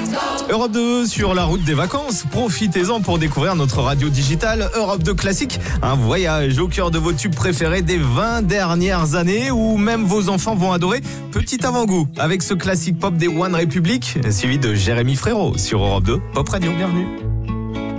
Europe 2 sur la route des vacances. Profitez-en pour découvrir notre radio digitale Europe 2 Classique. Un voyage au cœur de vos tubes préférés des 20 dernières années où même vos enfants vont adorer. Petit avant-goût avec ce classique pop des One Republic, suivi de Jérémy Frérot sur Europe 2 Pop Radio. Bienvenue.